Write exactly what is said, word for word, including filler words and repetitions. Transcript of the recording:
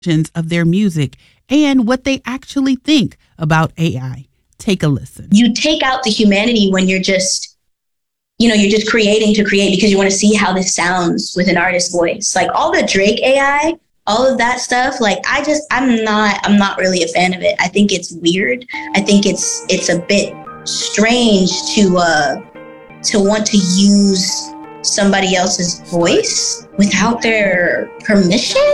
of their music and what they actually think about A I. Take a listen. You take out the humanity when you're just, you know, you're just creating to create because you want to see how this sounds with an artist's voice. Like all the Drake A I, all of that stuff, like I just, I'm not, I'm not really a fan of it. I think it's weird. I think it's, it's a bit strange to, uh, to want to use somebody else's voice without their permission.